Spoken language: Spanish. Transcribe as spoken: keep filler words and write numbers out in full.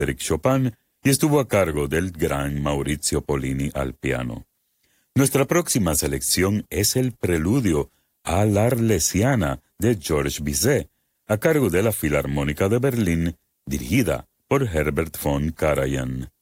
Frédéric Chopin y estuvo a cargo del gran Maurizio Pollini al piano. Nuestra próxima selección es el preludio a l'Arlesiana de Georges Bizet, a cargo de la Filarmónica de Berlín, dirigida por Herbert von Karajan.